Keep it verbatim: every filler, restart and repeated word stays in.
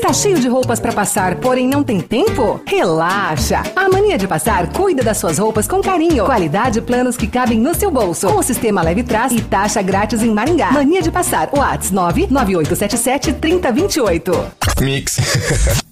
Está cheio de roupas para passar, porém não tem tempo? Relaxa! A Mania de Passar cuida das suas roupas com carinho. Qualidade e planos que cabem no seu bolso. Com o sistema Leve Trás e taxa grátis em Maringá. Mania de Passar. WhatsApp nove nove oito sete sete três zero dois oito. Mix.